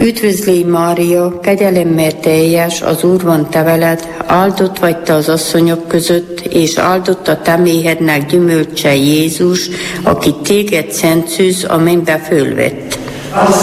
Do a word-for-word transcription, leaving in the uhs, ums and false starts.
Üdvözlégy Mária, kegyelemmel teljes, az Úr van te veled, áldott vagy te az asszonyok között, és áldott a te méhednek gyümölcse Jézus, aki téged szent szűz, a mennybe fölvett.